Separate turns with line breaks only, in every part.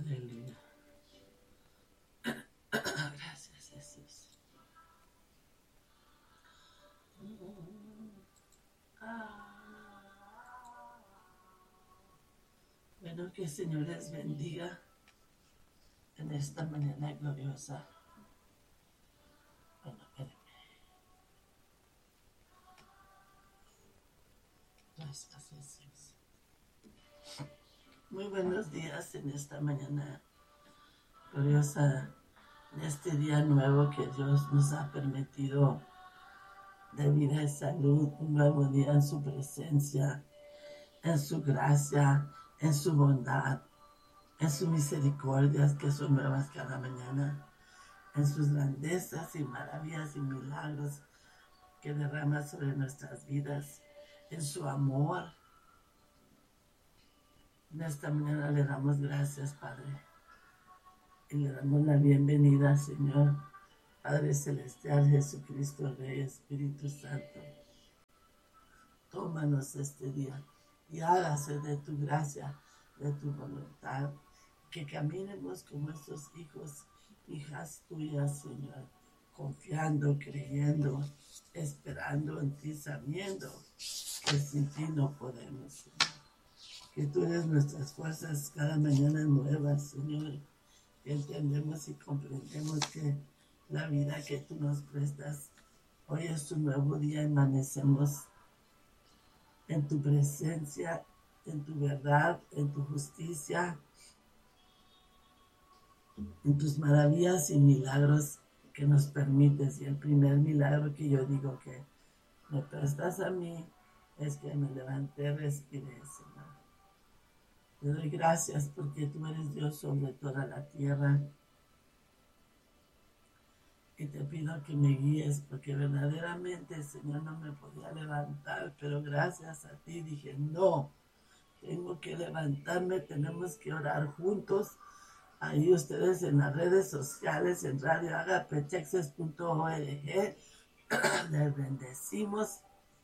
Aleluya. Gracias, Jesús. Bueno, que el Señor les bendiga en esta mañana gloriosa. Bueno, espérenme. Gracias, Jesús. Muy buenos días en esta mañana gloriosa, en este día nuevo que Dios nos ha permitido de vida y salud, un nuevo día en su presencia, en su gracia, en su bondad, en sus misericordias que son nuevas cada mañana, en sus grandezas y maravillas y milagros que derrama sobre nuestras vidas, en su amor. En esta mañana le damos gracias, Padre, y le damos la bienvenida, Señor, Padre Celestial, Jesucristo, Rey, Espíritu Santo. Tómanos este día y hágase de tu gracia, de tu voluntad, que caminemos como estos hijos, hijas tuyas, Señor, confiando, creyendo, esperando en ti, sabiendo que sin ti no podemos, Señor. Que tú eres nuestras fuerzas cada mañana nuevas, Señor. Que entendemos y comprendemos que la vida que tú nos prestas, hoy es un nuevo día, amanecemos en tu presencia, en tu verdad, en tu justicia, en tus maravillas y milagros que nos permites. Y el primer milagro que yo digo que me prestas a mí es que me levanté, respiré, Señor. Te doy gracias porque tú eres Dios sobre toda la tierra. Y te pido que me guíes porque verdaderamente, Señor, no me podía levantar, pero gracias a ti dije, no, tengo que levantarme, tenemos que orar juntos. Ahí ustedes en las redes sociales, en Radio Agape, Texas.org, les bendecimos.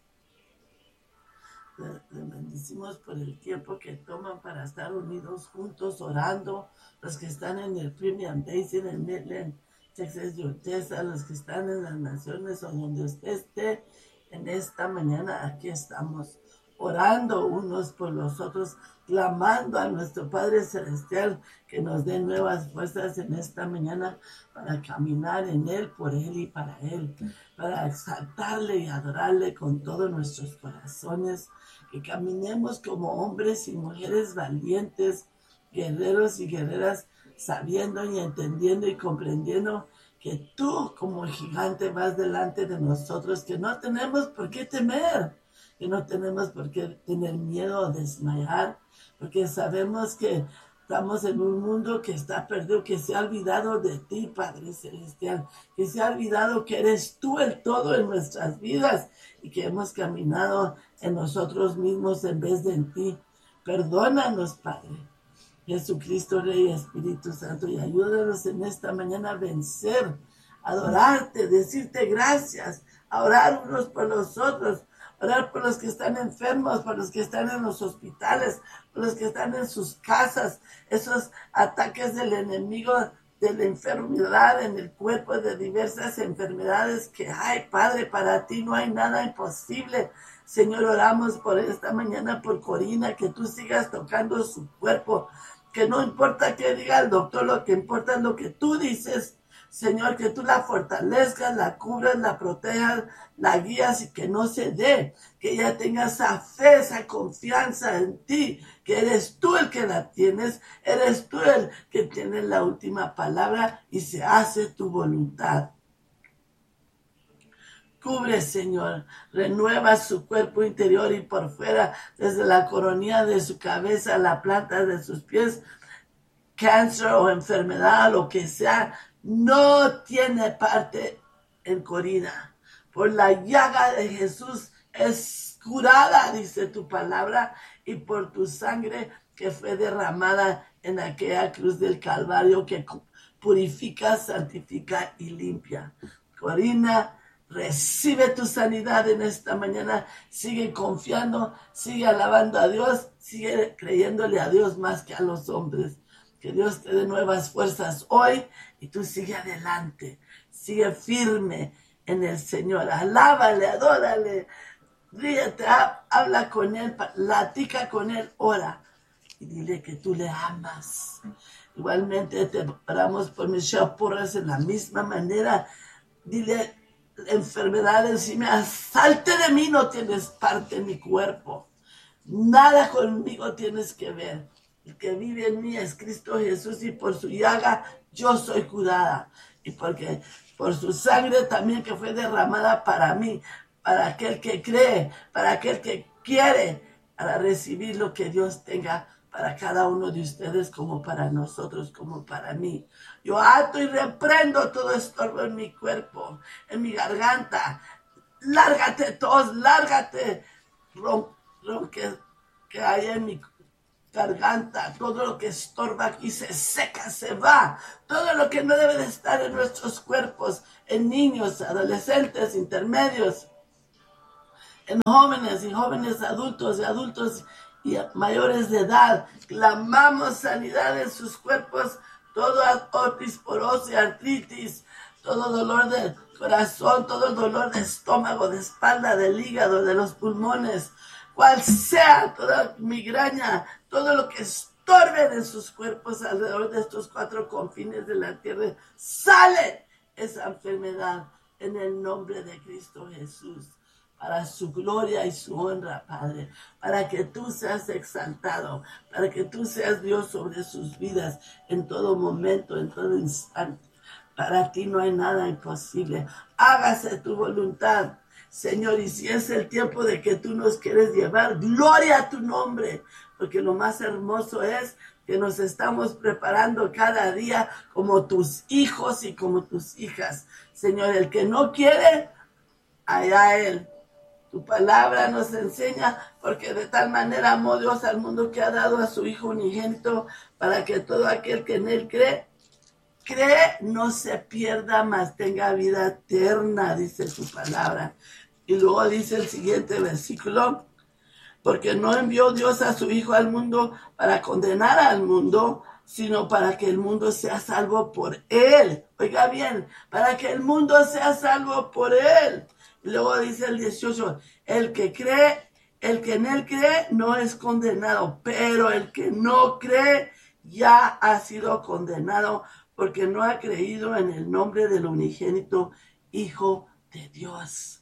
Les bendecimos por el tiempo que toman para estar unidos juntos, orando. Los que están en el Premium Basin, en Midland, Texas y Odessa, los que están en las naciones o donde usted esté, en esta mañana aquí estamos, orando unos por los otros, clamando a nuestro Padre Celestial que nos dé nuevas fuerzas en esta mañana para caminar en Él, por Él y para Él, para exaltarle y adorarle con todos nuestros corazones, que caminemos como hombres y mujeres valientes, guerreros y guerreras, sabiendo y entendiendo y comprendiendo que tú como gigante vas delante de nosotros, que no tenemos por qué temer, que no tenemos por qué tener miedo o desmayar, porque sabemos que estamos en un mundo que está perdido, que se ha olvidado de ti, Padre Celestial, que se ha olvidado que eres tú el todo en nuestras vidas y que hemos caminado en nosotros mismos en vez de en ti. Perdónanos, Padre Jesucristo, Rey, Espíritu Santo, y ayúdanos en esta mañana a vencer, a adorarte, decirte gracias, a orar unos por los otros, orar por los que están enfermos, por los que están en los hospitales, por los que están en sus casas, esos ataques del enemigo, de la enfermedad en el cuerpo, de diversas enfermedades que hay, Padre, para ti no hay nada imposible. Señor, oramos por esta mañana por Corina, que tú sigas tocando su cuerpo, que no importa qué diga el doctor, lo que importa es lo que tú dices, Señor, que tú la fortalezcas, la cubras, la protejas, la guías y que no se dé, que ella tenga esa fe, esa confianza en ti, que eres tú el que la tienes, eres tú el que tiene la última palabra y se hace tu voluntad. Cubre, Señor, renueva su cuerpo interior y por fuera, desde la coronilla de su cabeza a la planta de sus pies, cáncer o enfermedad, lo que sea, no tiene parte en Corina. Por la llaga de Jesús es curada, dice tu palabra, y por tu sangre que fue derramada en aquella cruz del Calvario que purifica, santifica y limpia. Corina, recibe tu sanidad en esta mañana, sigue confiando, sigue alabando a Dios, sigue creyéndole a Dios más que a los hombres. Que Dios te dé nuevas fuerzas hoy y tú sigue adelante, sigue firme en el Señor. Alábale, adórale, ríete, habla con Él, platica con Él, ora y dile que tú le amas. Igualmente te oramos por Michelle Porras en la misma manera. Dile, la enfermedad encima, salte de mí, no tienes parte en mi cuerpo. Nada conmigo tienes que ver. El que vive en mí es Cristo Jesús y por su llaga yo soy curada. Y porque por su sangre también que fue derramada para mí, para aquel que cree, para aquel que quiere, para recibir lo que Dios tenga para cada uno de ustedes, como para nosotros, como para mí. Yo ato y reprendo todo estorbo en mi cuerpo, en mi garganta. Lárgate, tos, lárgate, que hay en mi garganta, todo lo que estorba aquí se seca, se va. Todo lo que no debe de estar en nuestros cuerpos, en niños, adolescentes, intermedios, en jóvenes y jóvenes adultos y adultos y mayores de edad. Clamamos sanidad en sus cuerpos, todo osteoporosis, artritis, todo dolor del corazón, todo dolor de estómago, de espalda, del hígado, de los pulmones, cual sea toda migraña, todo lo que estorben en sus cuerpos alrededor de estos 4 confines de la tierra, sale esa enfermedad en el nombre de Cristo Jesús. Para su gloria y su honra, Padre, para que tú seas exaltado, para que tú seas Dios sobre sus vidas en todo momento, en todo instante. Para ti no hay nada imposible. Hágase tu voluntad, Señor, y si es el tiempo de que tú nos quieres llevar, gloria a tu nombre, porque lo más hermoso es que nos estamos preparando cada día como tus hijos y como tus hijas. Señor, el que no quiere, allá él. Tu palabra nos enseña, porque de tal manera amó Dios al mundo que ha dado a su Hijo unigénito, para que todo aquel que en él cree, no se pierda, mas tenga vida eterna, dice su palabra. Y luego dice el siguiente versículo, porque no envió Dios a su Hijo al mundo para condenar al mundo, sino para que el mundo sea salvo por él. Oiga bien, para que el mundo sea salvo por él. Y luego dice el 18, el que en él cree no es condenado, pero el que no cree ya ha sido condenado porque no ha creído en el nombre del unigénito Hijo de Dios.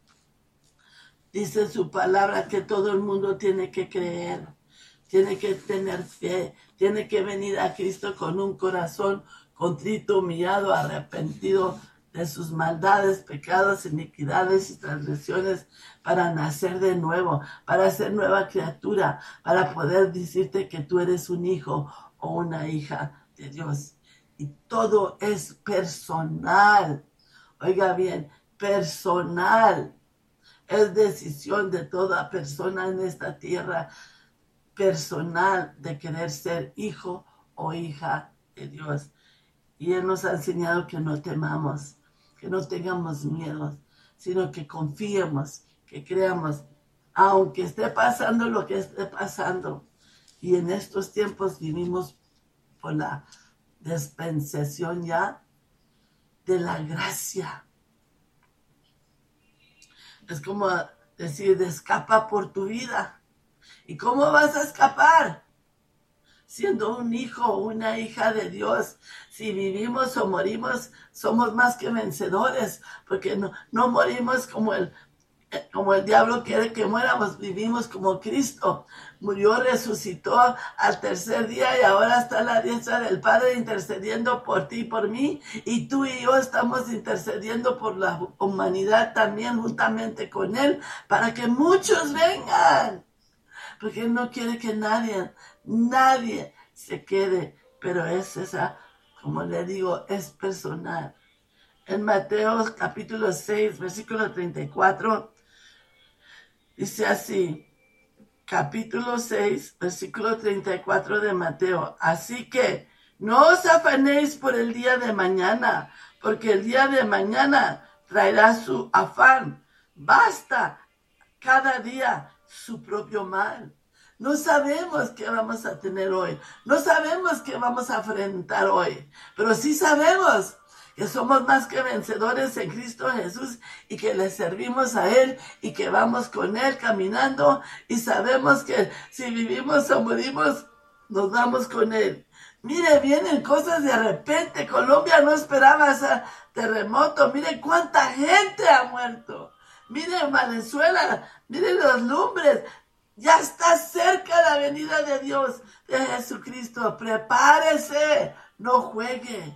Dice su palabra que todo el mundo tiene que creer, tiene que tener fe, tiene que venir a Cristo con un corazón contrito, humillado, arrepentido de sus maldades, pecados, iniquidades y transgresiones, para nacer de nuevo, para ser nueva criatura, para poder decirte que tú eres un hijo o una hija de Dios. Y todo es personal. Oiga bien, personal. Es decisión de toda persona en esta tierra, personal, de querer ser hijo o hija de Dios. Y Él nos ha enseñado que no temamos, que no tengamos miedo, sino que confiemos, que creamos, aunque esté pasando lo que esté pasando. Y en estos tiempos vivimos por la dispensación ya de la gracia. Es como decir, escapa por tu vida. ¿Y cómo vas a escapar? Siendo un hijo o una hija de Dios. Si vivimos o morimos, somos más que vencedores, porque no morimos como el diablo quiere que muéramos, vivimos como Cristo. Murió, resucitó al tercer día y ahora está a la diestra del Padre intercediendo por ti y por mí. Y tú y yo estamos intercediendo por la humanidad también juntamente con Él, para que muchos vengan. Porque Él no quiere que nadie se quede, pero es esa, como le digo, es personal. En Mateo capítulo 6, versículo 34, dice así, capítulo 6, versículo 34 de Mateo. Así que no os afanéis por el día de mañana, porque el día de mañana traerá su afán. Basta cada día su propio mal. No sabemos qué vamos a tener hoy. No sabemos qué vamos a enfrentar hoy. Pero sí sabemos que somos más que vencedores en Cristo Jesús y que le servimos a Él y que vamos con Él caminando y sabemos que si vivimos o morimos, nos vamos con Él. Mire, vienen cosas de repente. Colombia no esperaba ese terremoto. Mire cuánta gente ha muerto. Mire Venezuela, mire los lumbres. Ya está cerca la venida de Dios, de Jesucristo. Prepárese, no juegue.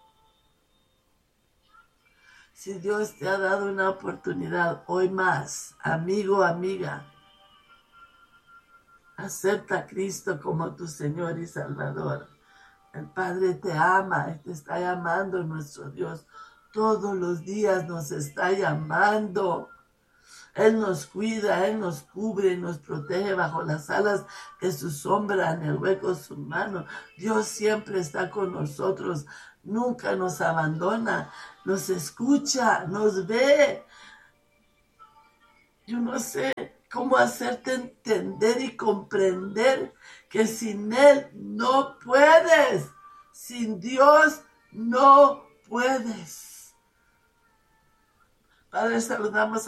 Si Dios te ha dado una oportunidad hoy más, amigo, amiga, acepta a Cristo como tu Señor y Salvador. El Padre te ama y te está llamando, nuestro Dios. Todos los días nos está llamando. Él nos cuida, Él nos cubre, nos protege bajo las alas de su sombra, en el hueco de su mano. Dios siempre está con nosotros, nunca nos abandona, nos escucha, nos ve. Yo no sé cómo hacerte entender y comprender que sin Él no puedes, sin Dios no puedes. Padre, saludamos